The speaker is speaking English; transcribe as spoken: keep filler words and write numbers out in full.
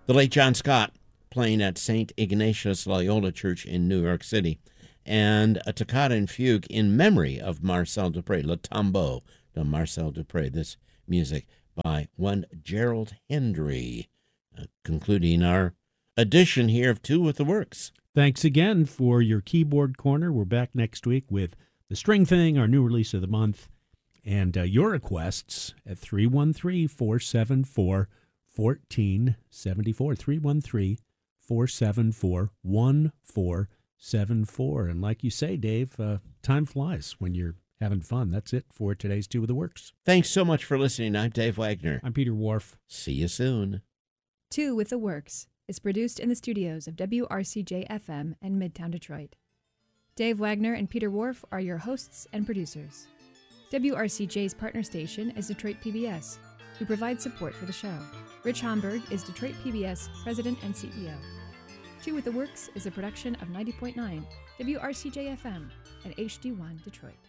The late John Scott playing at Saint Ignatius Loyola Church in New York City, and a toccata and fugue in memory of Marcel Dupré, Le Tombeau de Marcel Dupré. This music by one Gerald Hendry, uh, concluding our edition here of Two with the Works. Thanks again for your keyboard corner. We're back next week with The String Thing, our new release of the month, and uh, your requests at three one three, four seven four, one four seven four, three one three, four seven four, one four seven four. And like you say, Dave, uh, time flies when you're having fun. That's it for today's Two with the Works. Thanks so much for listening. I'm Dave Wagner. I'm Peter Wharf. See you soon. Two with the Works is produced in the studios of W R C J F M in Midtown Detroit. Dave Wagner and Peter Wharf are your hosts and producers. W R C J's partner station is Detroit P B S, who provides support for the show. Rich Homburg is Detroit P B S President and C E O. Two with the Works is a production of ninety point nine W R C J F M and H D one Detroit.